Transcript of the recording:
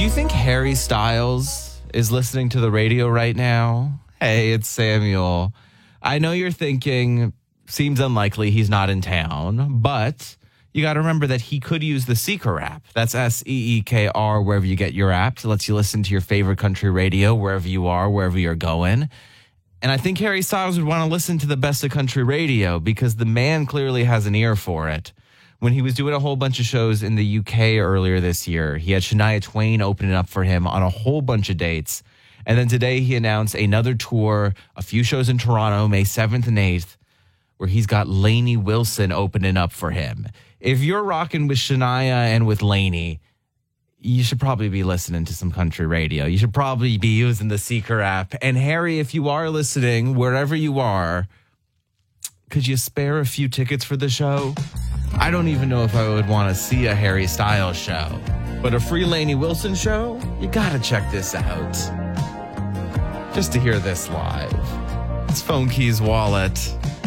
you think Harry Styles is listening to the radio right now? Hey, it's Samuel. I know you're thinking, seems unlikely he's not in town, but you got to remember that he could use the Seeker app. That's SEEKR, wherever you get your apps. It lets you listen to your favorite country radio wherever you are, wherever you're going. And I think Harry Styles would want to listen to the best of country radio because the man clearly has an ear for it. When he was doing a whole bunch of shows in the UK earlier this year, he had Shania Twain opening up for him on a whole bunch of dates. And then today he announced another tour, a few shows in Toronto, May 7th and 8th, where he's got Lainey Wilson opening up for him. If you're rocking with Shania and with Lainey, you should probably be listening to some country radio. You should probably be using the Seeker app. And Harry, if you are listening, wherever you are, could you spare a few tickets for the show? I don't even know if I would want to see a Harry Styles show. But a free Lainey Wilson show? You gotta check this out. Just to hear this live. It's Phone Keys Wallet.